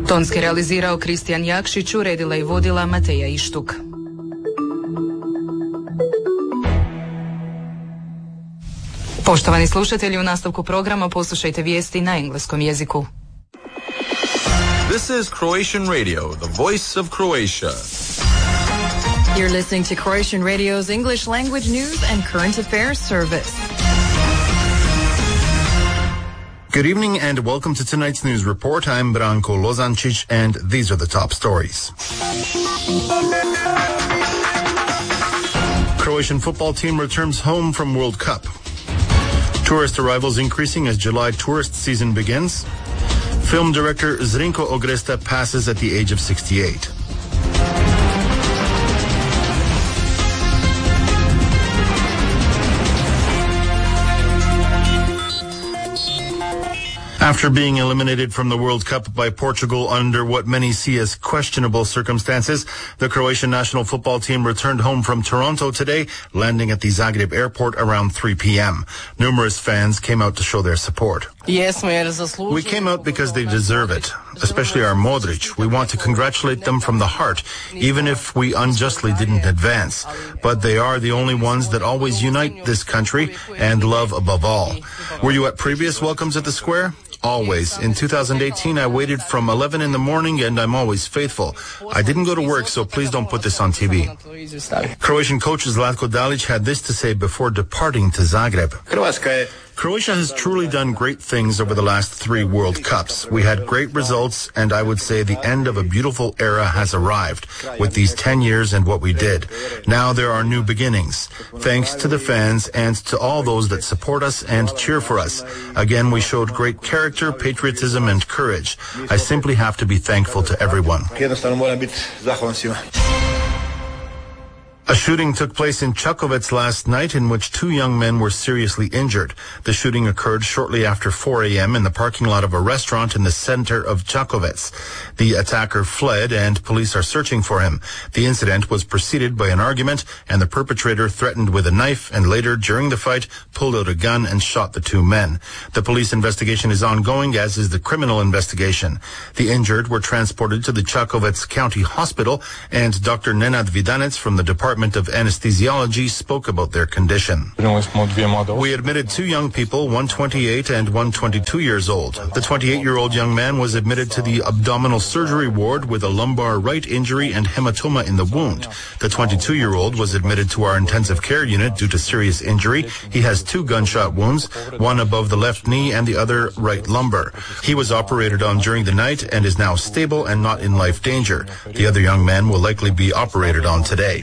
Tonski realizirao Kristijan Jakšić, uredila i vodila Mateja Ištuk. Poštovani slušatelji, u nastavku programa poslušajte vijesti na engleskom jeziku. This is Croatian Radio, the voice of Croatia. You're listening to Croatian Radio's English language news and current affairs service. Good evening and welcome to tonight's news report. I'm Branko Lozančić and these are the top stories. Croatian football team returns home from World Cup. Tourist arrivals increasing as July tourist season begins. Film director Zrinko Ogresta passes at the age of 68. After being eliminated from the World Cup by Portugal under what many see as questionable circumstances, the Croatian national football team returned home from Toronto today, landing at the Zagreb airport around 3 p.m. Numerous fans came out to show their support. We came out because they deserve it, especially our Modric. We want to congratulate them from the heart, even if we unjustly didn't advance. But they are the only ones that always unite this country and love above all. Were you at previous welcomes at the square? Always. In 2018, I waited from 11 in the morning and I'm always faithful. I didn't go to work, so please don't put this on TV. Croatian coach Zlatko Dalic had this to say before departing to Zagreb. Croatia has truly done great things over the last 3 World Cups. We had great results, and I would say the end of a beautiful era has arrived with these 10 years and what we did. Now there are new beginnings. Thanks to the fans and to all those that support us and cheer for us. Again, we showed great character, patriotism, and courage. I simply have to be thankful to everyone. A shooting took place in Čakovec last night in which 2 young men were seriously injured. The shooting occurred shortly after 4 a.m. in the parking lot of a restaurant in the center of Čakovec. The attacker fled and police are searching for him. The incident was preceded by an argument and the perpetrator threatened with a knife and later, during the fight, pulled out a gun and shot the 2 men. The police investigation is ongoing, as is the criminal investigation. The injured were transported to the Čakovec County Hospital and Dr. Nenad Vidanec from the Department of Anesthesiology spoke about their condition. We admitted 2 young people, one 28 and one 22 years old. The 28-year-old young man was admitted to the abdominal surgery ward with a lumbar right injury and hematoma in the wound. The 22-year-old was admitted to our intensive care unit due to serious injury. He has 2 gunshot wounds, one above the left knee and the other right lumbar. He was operated on during the night and is now stable and not in life danger. The other young man will likely be operated on today.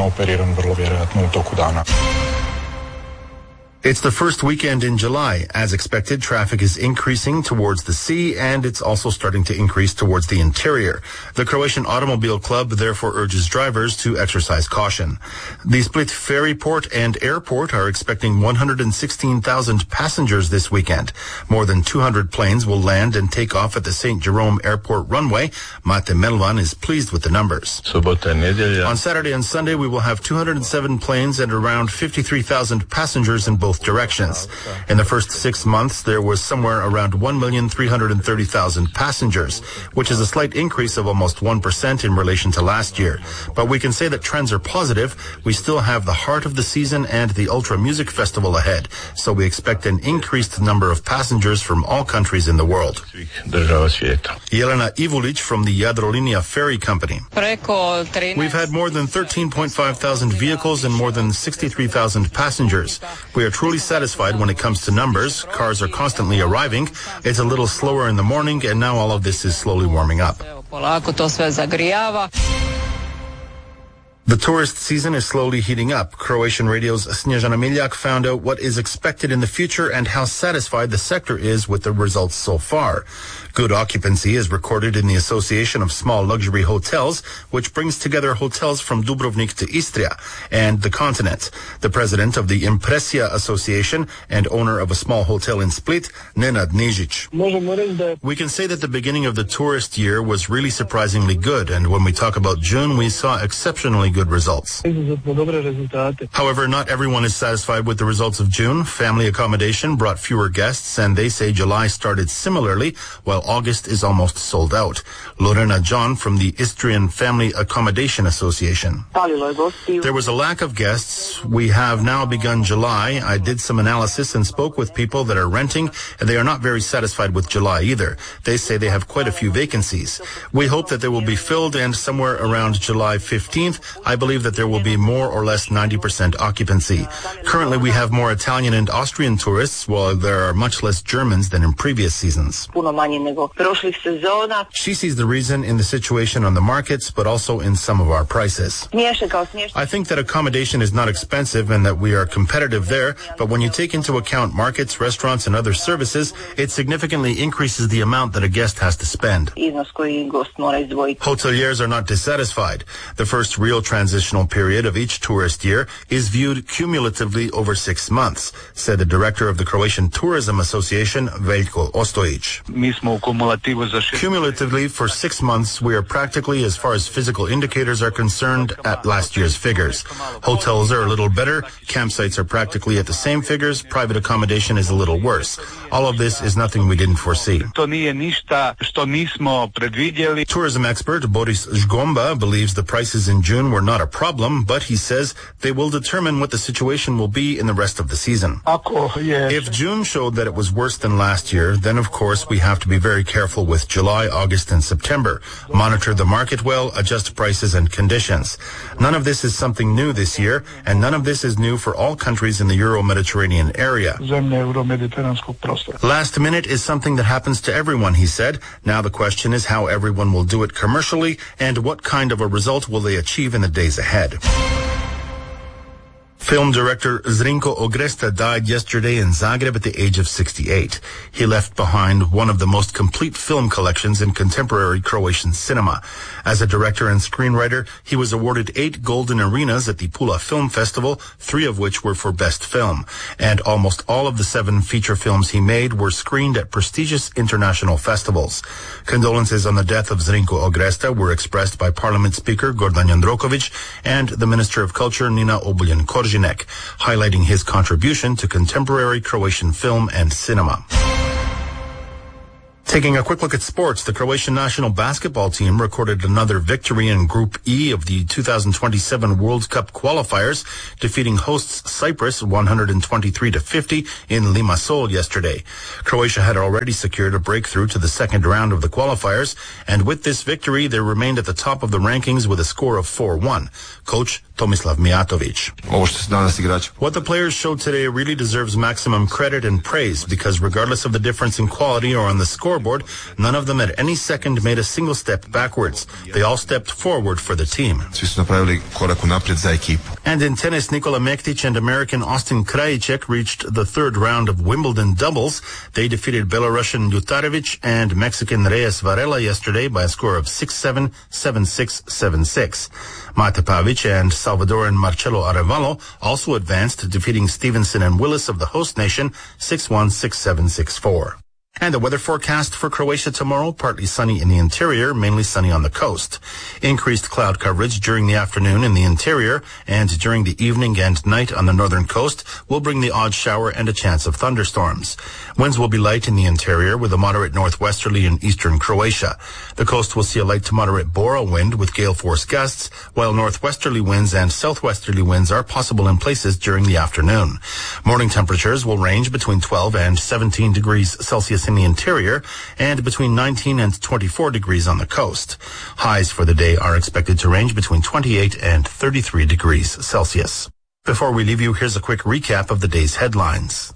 It's the first weekend in July. As expected, traffic is increasing towards the sea and it's also starting to increase towards the interior. The Croatian Automobile Club therefore urges drivers to exercise caution. The Split ferry port and airport are expecting 116,000 passengers this weekend. More than 200 planes will land and take off at the St. Jerome Airport runway. Mate Melvan is pleased with the numbers. On Saturday and Sunday, we will have 207 planes and around 53,000 passengers in both directions. In the first 6 months, there was somewhere around 1,330,000 passengers, which is a slight increase of almost 1% in relation to last year. But we can say that trends are positive. We still have the heart of the season and the Ultra Music Festival ahead, so we expect an increased number of passengers from all countries in the world. Jelena Ivulic from the Jadrolinija Ferry Company. We've had more than 13.5 thousand vehicles and more than 63,000 passengers. We are truly satisfied when it comes to numbers. Cars are constantly arriving. It's a little slower in the morning, and now all of this is slowly warming up. The tourist season is slowly heating up. Croatian Radio's Snježana Miljak found out what is expected in the future and how satisfied the sector is with the results so far. Good occupancy is recorded in the Association of Small Luxury Hotels, which brings together hotels from Dubrovnik to Istria and the continent. The president of the Impressia Association and owner of a small hotel in Split, Nenad Nežić. We can say that the beginning of the tourist year was really surprisingly good, and when we talk about June, we saw exceptionally good good results. However, not everyone is satisfied with the results of June. Family accommodation brought fewer guests, and they say July started similarly, while August is almost sold out. Lorena John from the Istrian Family Accommodation Association. There was a lack of guests. We have now begun July. I did some analysis and spoke with people that are renting, and they are not very satisfied with July either. They say they have quite a few vacancies. We hope that they will be filled, and somewhere around July 15th, I believe that there will be more or less 90% occupancy. Currently, we have more Italian and Austrian tourists, while there are much less Germans than in previous seasons. She sees the reason in the situation on the markets, but also in some of our prices. I think that accommodation is not expensive and that we are competitive there, but when you take into account markets, restaurants, and other services, it significantly increases the amount that a guest has to spend. Hoteliers are not dissatisfied. The first real transitional period of each tourist year is viewed cumulatively over 6 months, said the director of the Croatian Tourism Association, Veljko Ostojić. Cumulatively, for 6 months, we are practically, as far as physical indicators are concerned, at last year's figures. Hotels are a little better, campsites are practically at the same figures, private accommodation is a little worse. All of this is nothing we didn't foresee. Tourism expert Boris Zgomba believes the prices in June were not a problem, but he says they will determine what the situation will be in the rest of the season. If June showed that it was worse than last year, then of course we have to be very careful with July, August, and September. Monitor the market well, adjust prices and conditions. None of this is something new this year, and none of this is new for all countries in the Euro-Mediterranean area. Last minute is something that happens to everyone, he said. Now the question is how everyone will do it commercially and what kind of a result will they achieve in the days ahead. Film director Zrinko Ogresta died yesterday in Zagreb at the age of 68. He left behind one of the most complete film collections in contemporary Croatian cinema. As a director and screenwriter, he was awarded 8 Golden Arenas at the Pula Film Festival, 3 of which were for Best Film. And almost all of the 7 feature films he made were screened at prestigious international festivals. Condolences on the death of Zrinko Ogresta were expressed by Parliament Speaker Gordan Jandrokovic and the Minister of Culture Nina Obuljen-Koržinek, highlighting his contribution to contemporary Croatian film and cinema. Taking a quick look at sports, the Croatian national basketball team recorded another victory in Group E of the 2027 World Cup qualifiers, defeating hosts Cyprus 123-50 in Limassol yesterday. Croatia had already secured a breakthrough to the second round of the qualifiers, and with this victory, they remained at the top of the rankings with a score of 4-1. Coach Tomislav Mijatovic. What the players showed today really deserves maximum credit and praise because regardless of the difference in quality or on the scoreboard, none of them at any second made a single step backwards. They all stepped forward for the team. And in tennis, Nikola Mektic and American Austin Krajicek reached the third round of Wimbledon doubles. They defeated Belarusian Jutarevic and Mexican Reyes Varela yesterday by a score of 6-7, 7-6, 7-6. Mate Pavic and Salvadoran Marcelo Arevalo also advanced, defeating Stevenson and Willis of the host nation 6-1, 6-7, 6-4. And the weather forecast for Croatia tomorrow, partly sunny in the interior, mainly sunny on the coast. Increased cloud coverage during the afternoon in the interior and during the evening and night on the northern coast will bring the odd shower and a chance of thunderstorms. Winds will be light in the interior with a moderate northwesterly in eastern Croatia. The coast will see a light to moderate Bora wind with gale force gusts, while northwesterly winds and southwesterly winds are possible in places during the afternoon. Morning temperatures will range between 12 and 17 degrees Celsius in the interior and between 19 and 24 degrees on the coast. Highs for the day are expected to range between 28 and 33 degrees Celsius. Before we leave you, here's a quick recap of the day's headlines.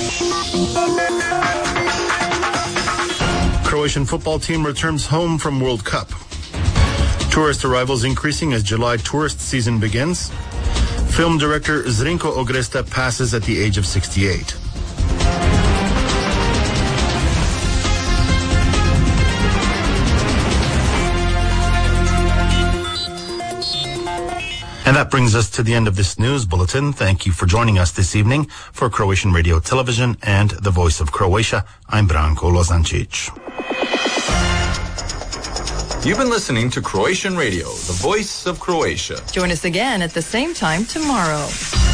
Croatian football team returns home from World Cup. Tourist arrivals increasing as July tourist season begins. Film director Zrinko Ogresta passes at the age of 68. And that brings us to the end of this news bulletin. Thank you for joining us this evening for Croatian Radio Television and the Voice of Croatia. I'm Branko Lozancic. You've been listening to Croatian Radio, the voice of Croatia. Join us again at the same time tomorrow.